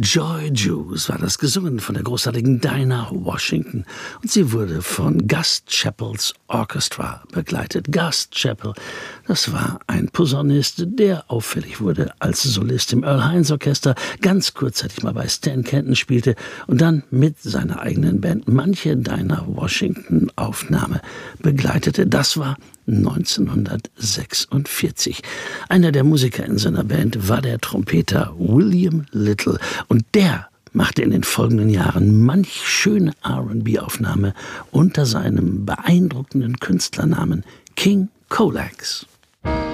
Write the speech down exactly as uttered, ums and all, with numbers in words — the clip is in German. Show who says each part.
Speaker 1: Joy Juice war das, gesungen von der großartigen Dinah Washington. Und sie wurde von Gus Chappells Orchestra begleitet. Gus Chappell, das war ein Posaunist, der auffällig wurde als Solist im Earl Hines Orchester, ganz kurzzeitig mal bei Stan Kenton spielte und dann mit seiner eigenen Band manche Dinah Washington Aufnahme begleitete. Das war neunzehnhundertsechsundvierzig. Einer der Musiker in seiner Band war der Trompeter William Little und der machte in den folgenden Jahren manch schöne R and B-Aufnahme unter seinem beeindruckenden Künstlernamen King Colax.